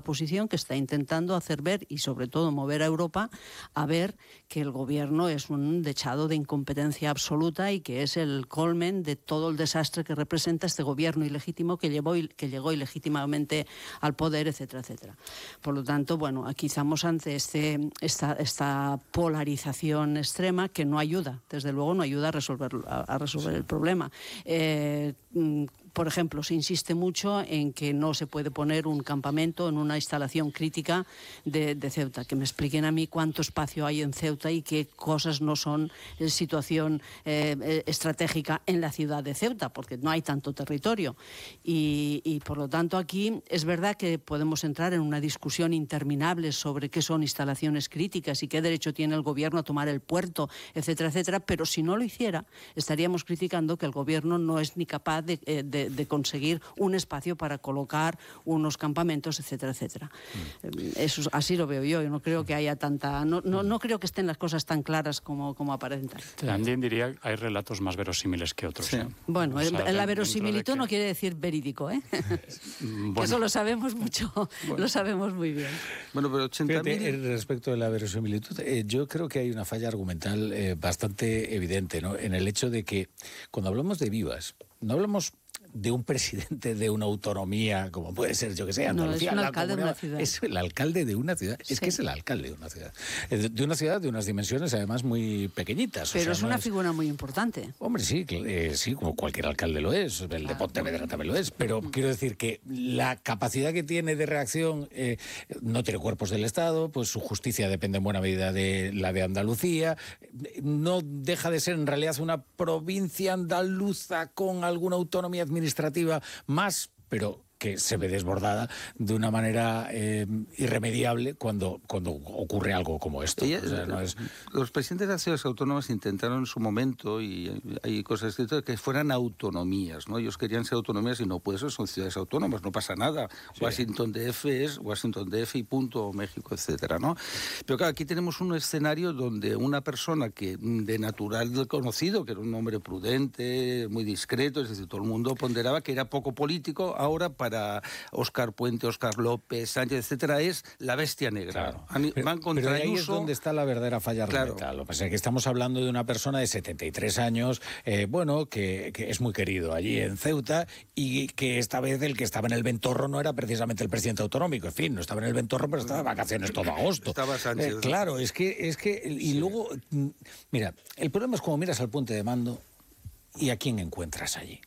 oposición que está intentando hacer ver y sobre todo mover a Europa a ver que el gobierno es un dechado de incompetencia absoluta y que es el culmen de todo el desastre que representa este gobierno ilegítimo que llegó ilegítimamente al poder, etcétera, etcétera. Por lo tanto, bueno, aquí estamos ante esta polarización extrema que no ayuda, desde luego no ayuda a resolver el problema. Por ejemplo, se insiste mucho en que no se puede poner un campamento en una instalación crítica de Ceuta. Que me expliquen a mí cuánto espacio hay en Ceuta y qué cosas no son situación estratégica en la ciudad de Ceuta, porque no hay tanto territorio. Y por lo tanto aquí es verdad que podemos entrar en una discusión interminable sobre qué son instalaciones críticas y qué derecho tiene el gobierno a tomar el puerto, etcétera, etcétera, pero si no lo hiciera, estaríamos criticando que el gobierno no es ni capaz de conseguir un espacio para colocar unos campamentos, etcétera, etcétera. Eso, así lo veo yo no creo que haya tanta... No creo que estén las cosas tan claras como aparentan. También diría hay relatos más verosímiles que otros. Sí. Bueno, o sea, la verosimilitud no quiere decir verídico, ¿eh? Bueno. Eso lo sabemos mucho, lo sabemos muy bien. Bueno, pero 80.000... Respecto de la verosimilitud, yo creo que hay una falla argumental bastante evidente, ¿no? En el hecho de que cuando hablamos de vivas, no hablamos de un presidente de una autonomía, como puede ser, yo que sé, Andalucía. No, es un alcalde de una ciudad. Es el alcalde de una ciudad. Sí. Es que es el alcalde de una ciudad. De una ciudad de unas dimensiones, además, muy pequeñitas. Pero es una figura muy importante. Hombre, sí, sí, como cualquier alcalde lo es. El de Pontevedra también lo es. Pero quiero decir que la capacidad que tiene de reacción no tiene cuerpos del Estado, pues su justicia depende en buena medida de la de Andalucía. No deja de ser, en realidad, una provincia andaluza con alguna autonomía administrativa más, pero que se ve desbordada de una manera irremediable cuando ocurre algo como esto. Los presidentes de las ciudades autónomas intentaron en su momento, y hay cosas escritas, que fueran autonomías, ¿no? Ellos querían ser autonomías y no, pues eso son ciudades autónomas, no pasa nada. Sí. Washington DF es Washington DF y punto, México, etcétera, ¿no? Pero claro, aquí tenemos un escenario donde una persona que de natural conocido, que era un hombre prudente, muy discreto, es decir, todo el mundo ponderaba que era poco político, ahora para Óscar Puente, Óscar López, Sánchez, etcétera, es la bestia negra. Claro. Van contra pero ahí es donde está la verdadera falla argumental. Lo que pasa es que estamos hablando de una persona de 73 años, que es muy querido allí en Ceuta y que esta vez el que estaba en el ventorro no era precisamente el presidente autonómico. En fin, no estaba en el ventorro, pero estaba de vacaciones todo agosto. Estaba Sánchez. Claro, es que y luego, mira, el problema es como miras al puente de mando y a quién encuentras allí.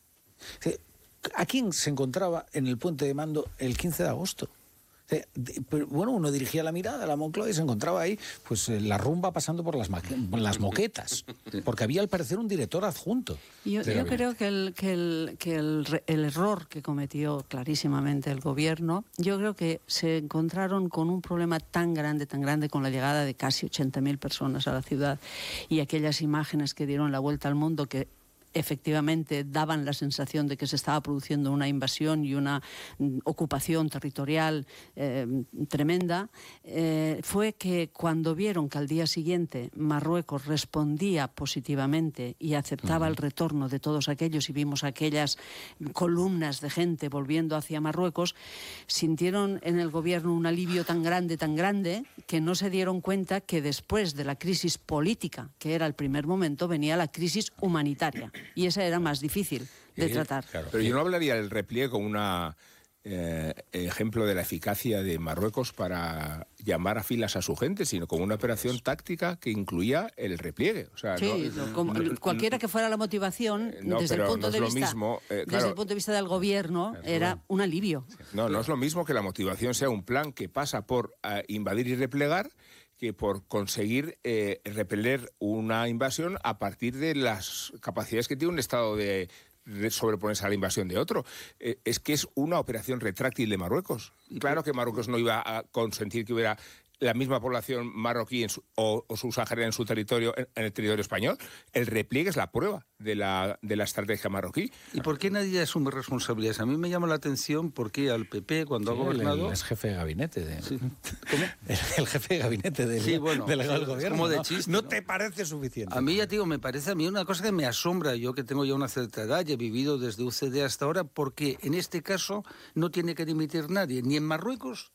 ¿A quién se encontraba en el puente de mando el 15 de agosto? Bueno, uno dirigía la mirada a la Moncloa y se encontraba ahí pues la rumba pasando por las moquetas, porque había al parecer un director adjunto. Yo creo que el error que cometió clarísimamente el gobierno, yo creo que se encontraron con un problema tan grande con la llegada de casi 80.000 personas a la ciudad y aquellas imágenes que dieron la vuelta al mundo que efectivamente daban la sensación de que se estaba produciendo una invasión y una ocupación territorial tremenda, fue que cuando vieron que al día siguiente Marruecos respondía positivamente y aceptaba el retorno de todos aquellos y vimos aquellas columnas de gente volviendo hacia Marruecos, sintieron en el gobierno un alivio tan grande, que no se dieron cuenta que después de la crisis política, que era el primer momento, venía la crisis humanitaria. Y esa era más difícil de tratar. Claro. Pero yo no hablaría del repliegue como un ejemplo de la eficacia de Marruecos para llamar a filas a su gente, sino como una operación táctica que incluía el repliegue. O sea, sí, cualquiera que fuera la motivación, desde el punto de vista del gobierno, era un alivio. No es lo mismo que la motivación sea un plan que pasa por invadir y replegar, que por conseguir repeler una invasión a partir de las capacidades que tiene un Estado de sobreponerse a la invasión de otro. Es que es una operación retráctil de Marruecos. Claro que Marruecos no iba a consentir que hubiera la misma población marroquí o subsahariana en su territorio, en el territorio español. El repliegue es la prueba de la estrategia marroquí. ¿Y por qué nadie asume responsabilidades? A mí me llama la atención porque al PP, cuando ha gobernado... Es jefe de gabinete. Sí. ¿Cómo? El jefe de gabinete del gobierno. Como de chiste, ¿no te parece suficiente? A mí, ya te digo, me parece a mí una cosa que me asombra, yo que tengo ya una cierta edad y he vivido desde UCD hasta ahora, porque en este caso no tiene que dimitir nadie, ni en Marruecos